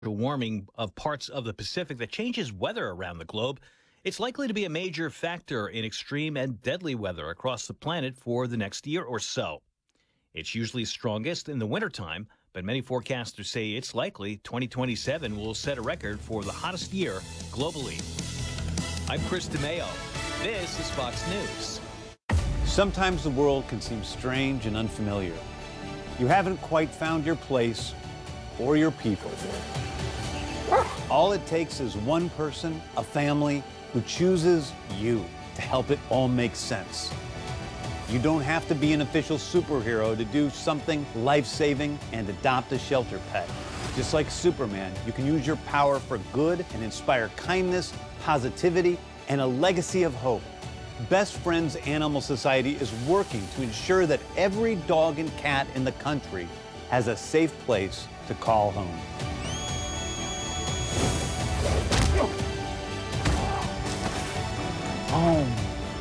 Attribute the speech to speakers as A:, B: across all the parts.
A: warming of parts of the Pacific that changes weather around the globe. It's likely to be a major factor in extreme and deadly weather across the planet for the next year or so. It's usually strongest in the wintertime, but many forecasters say it's likely 2027 will set a record for the hottest year globally. I'm Chris DeMeo. This is Fox News.
B: Sometimes the world can seem strange and unfamiliar. You haven't quite found your place or your people. All it takes is one person, a family, who chooses you to help it all make sense. You don't have to be an official superhero to do something life-saving and adopt a shelter pet. Just like Superman, you can use your power for good and inspire kindness, positivity, and a legacy of hope. Best Friends Animal Society is working to ensure that every dog and cat in the country has a safe place to call home. Home.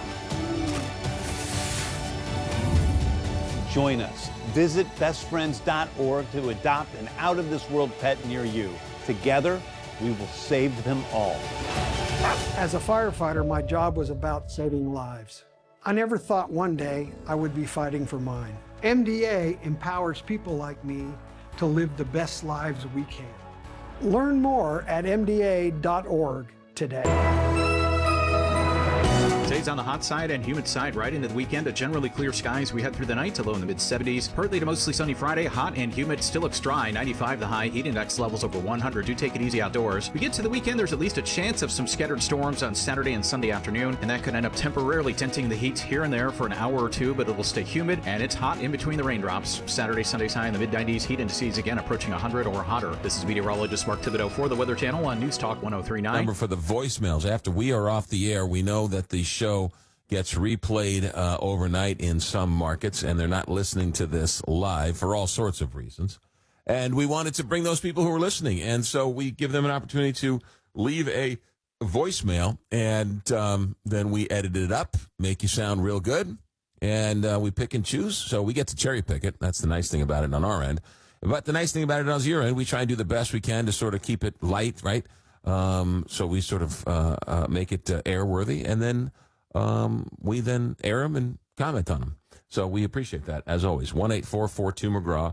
B: Join us. Visit bestfriends.org to adopt an out-of-this-world pet near you. Together, we will save them all.
C: As a firefighter, my job was about saving lives. I never thought one day I would be fighting for mine. MDA empowers people like me to live the best lives we can. Learn more at mda.org today.
D: Today's on the hot side and humid side right into the weekend. A generally clear skies. We head through the night to low in the mid-70s. Partly to mostly sunny Friday. Hot and humid. Still looks dry. 95 the high. Heat index levels over 100. Do take it easy outdoors. We get to the weekend. There's at least a chance of some scattered storms on Saturday and Sunday afternoon. And that could end up temporarily denting the heat here and there for an hour or two. But it will stay humid. And it's hot in between the raindrops. Saturday, Sunday's high in the mid-90s. Heat indices again approaching 100 or hotter. This is meteorologist Mark Thibodeau for the Weather Channel on News Talk 103.9.
E: Number for the voicemails. After we are off the air, we know that the show gets replayed overnight in some markets, and they're not listening to this live for all sorts of reasons. And we wanted to bring those people who are listening, and so we give them an opportunity to leave a voicemail, and then we edit it up, make you sound real good, and we pick and choose, so we get to cherry pick it. That's the nice thing about it on our end. But the nice thing about it on your end, we try and do the best we can to sort of keep it light, right? So we sort of make it airworthy, and then we then air them and comment on them. So we appreciate that, as always. 1-844-2-McGraw,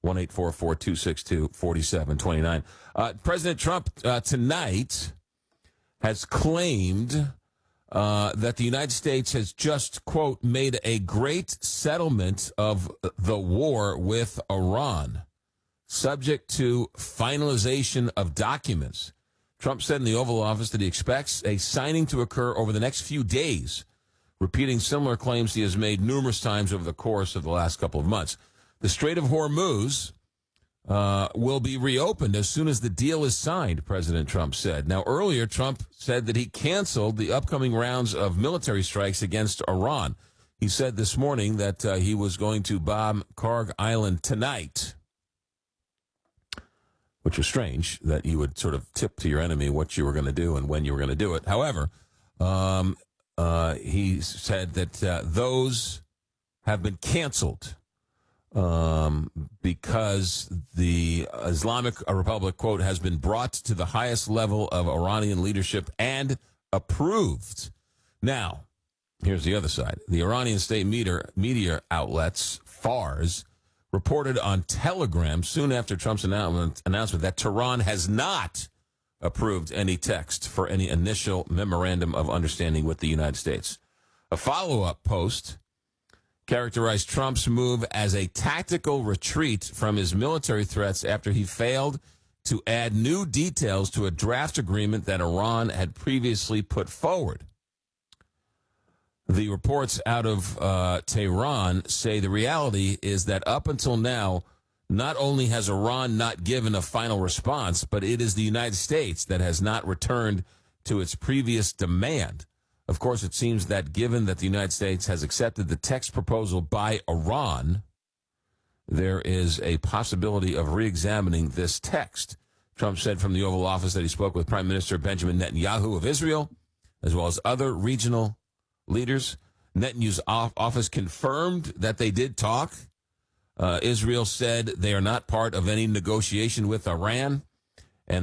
E: 1-844-262-4729. President Trump tonight has claimed that the United States has just, quote, made a great settlement of the war with Iran, subject to finalization of documents. Trump said in the Oval Office that he expects a signing to occur over the next few days, repeating similar claims he has made numerous times over the course of the last couple of months. The Strait of Hormuz will be reopened as soon as the deal is signed, President Trump said. Now, earlier, Trump said that he canceled the upcoming rounds of military strikes against Iran. He said this morning that he was going to bomb Karg Island tonight, which was strange that you would sort of tip to your enemy what you were going to do and when you were going to do it. However, he said that those have been canceled because the Islamic Republic, quote, has been brought to the highest level of Iranian leadership and approved. Now, here's the other side. The Iranian state media outlets, Fars, reported on Telegram soon after Trump's announcement that Tehran has not approved any text for any initial memorandum of understanding with the United States. A follow-up post characterized Trump's move as a tactical retreat from his military threats after he failed to add new details to a draft agreement that Iran had previously put forward. The reports out of Tehran say the reality is that up until now, not only has Iran not given a final response, but it is the United States that has not returned to its previous demand. Of course, it seems that given that the United States has accepted the text proposal by Iran, there is a possibility of re-examining this text. Trump said from the Oval Office that he spoke with Prime Minister Benjamin Netanyahu of Israel, as well as other regional leaders. Netanyahu's office confirmed that they did talk. Israel said they are not part of any negotiation with Iran.